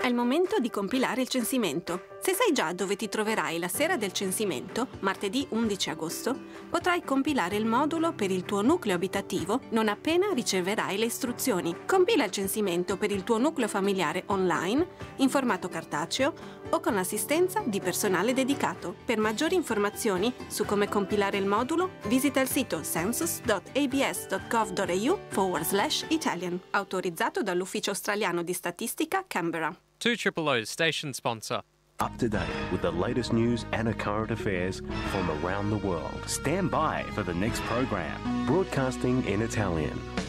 È il momento di compilare il censimento. Se sai già dove ti troverai la sera del censimento, martedì 11 agosto, potrai compilare il modulo per il tuo nucleo abitativo non appena riceverai le istruzioni. Compila il censimento per il tuo nucleo familiare online, in formato cartaceo o con l'assistenza di personale dedicato. Per maggiori informazioni su come compilare il modulo, visita il sito census.abs.gov.au/Italian, autorizzato dall'Ufficio Australiano di Statistica, Canberra. 200 station sponsor. Up to date with the latest news and current affairs from around the world. Stand by for the next program, Broadcasting in Italian.